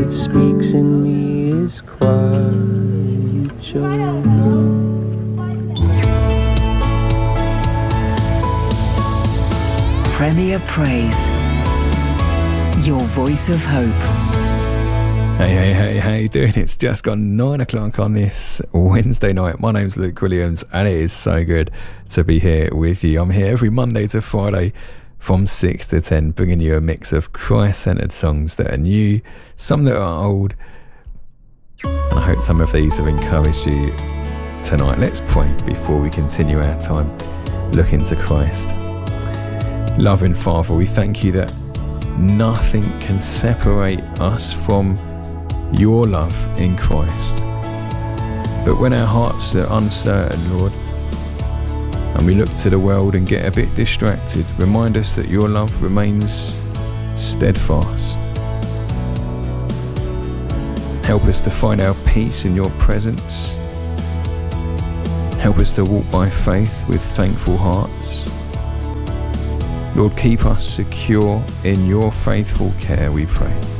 it speaks in me is quiet joy. Premier Praise, your voice of hope. Hey, how you doing? It's just gone 9 o'clock on this Wednesday night. My name's Luke Williams, and it is so good to be here with you. I'm here every Monday to Friday from 6 to 10, bringing you a mix of Christ-centered songs that are new, some that are old. I hope some of these have encouraged you tonight. Let's pray before we continue our time looking to Christ. Loving Father, we thank you that nothing can separate us from your love in Christ. But when our hearts are uncertain, Lord, and we look to the world and get a bit distracted, remind us that your love remains steadfast. Help us to find our peace in your presence. Help us to walk by faith with thankful hearts. Lord, keep us secure in your faithful care, we pray.